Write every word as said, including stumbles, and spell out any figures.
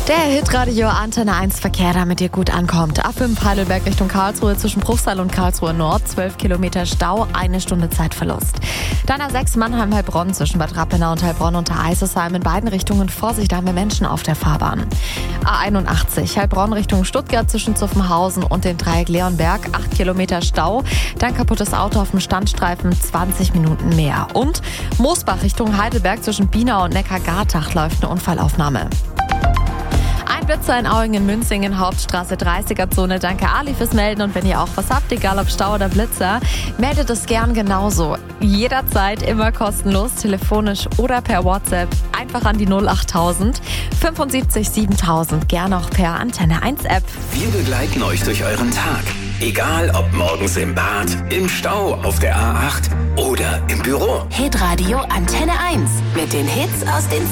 Der Hitradio Antenne eins Verkehr, damit ihr gut ankommt. A fünf Heidelberg Richtung Karlsruhe zwischen Bruchsal und Karlsruhe Nord. zwölf Kilometer Stau, eine Stunde Zeitverlust. Dann A sechs Mannheim-Heilbronn zwischen Bad Rappenau und Heilbronn unter Eisesheim. In beiden Richtungen Vorsicht, da haben wir Menschen auf der Fahrbahn. A einundachtzig Heilbronn Richtung Stuttgart zwischen Zuffenhausen und den Dreieck Leonberg. acht Kilometer Stau. Dann kaputtes Auto auf dem Standstreifen, zwanzig Minuten mehr. Und Moosbach Richtung Heidelberg zwischen Bienau und Neckar-Gartach läuft eine Unfallaufnahme. Ein Blitzer in Auingen-Münzingen, Hauptstraße dreißiger-Zone. Danke Ali fürs Melden. Und wenn ihr auch was habt, egal ob Stau oder Blitzer, meldet es gern genauso. Jederzeit, immer kostenlos, telefonisch oder per WhatsApp. Einfach an die null achttausend fünfundsiebzig siebentausend. Gern auch per Antenne eins App. Wir begleiten euch durch euren Tag. Egal ob morgens im Bad, im Stau, auf der A acht oder im Büro. Hitradio Antenne eins mit den Hits aus den